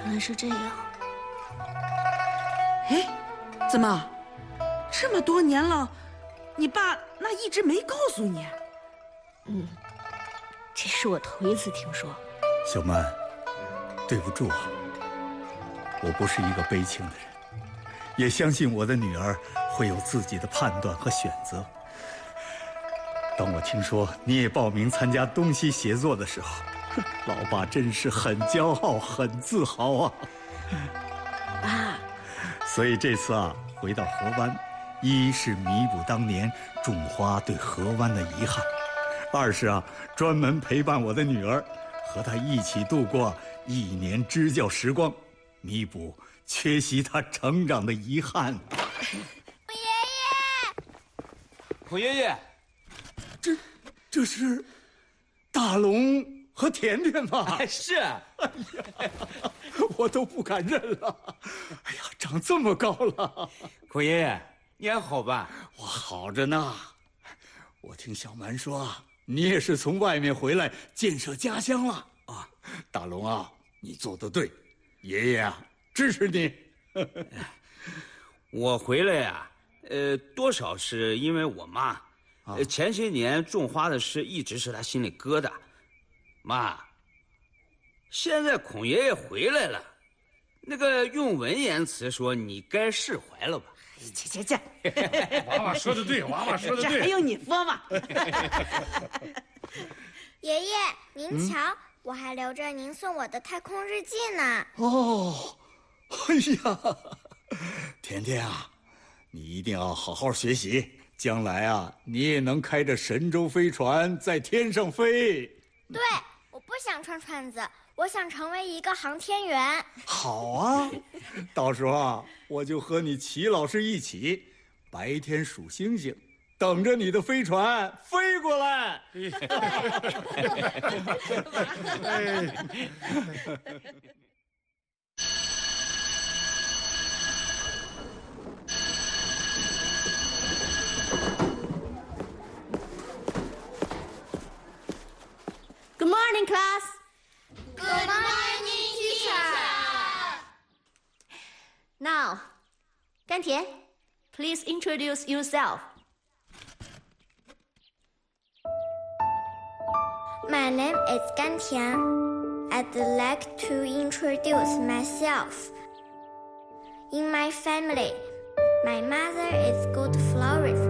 来是这样。 哎，怎么，这么多年了，你爸那一直没告诉你？ 这是我头一次听说。 小曼，对不住啊，我不是一个悲情的人，也相信我的女儿会有自己的判断和选择。当我听说你也报名参加东西协作的时候，老爸真是很骄傲、很自豪啊！ 爸， 所以这次啊，回到河湾，一是弥补当年种花对河湾的遗憾，二是啊，专门陪伴我的女儿，和她一起度过1年支教时光，弥补缺席她成长的遗憾。 孔爷爷， 这是大龙和甜甜吗？ 是。 哎呀，我都不敢认了。哎呀，长这么高了。 孔爷爷，你还好吧？ 我好着呢。我听小蛮说啊，你也是从外面回来建设家乡了啊。大龙啊，你做得对，爷爷啊支持你。 我回来呀，多少是因为我妈，前些年种花的事一直是她心里疙瘩。妈，现在孔爷爷回来了，那个用文言词说，你该释怀了吧？ 切， 娃娃说的对，娃娃说的对。 这还用你说吗？ 爷爷，您瞧，我还留着您送我的太空日记呢。 哦，哎呀，甜甜啊，你一定要好好学习，将来啊，你也能开着神舟飞船在天上飞。 对，我不想穿串子，我想成为一个航天员。 好啊，到时候啊，我就和你齐老师一起，白天数星星，等着你的飞船飞过来。 Good morning, class. Good morning, teacher. Now, 甘甜 please introduce yourself. My name is Gan Tian. I'd like to introduce myself. In my family, my mother is good florist.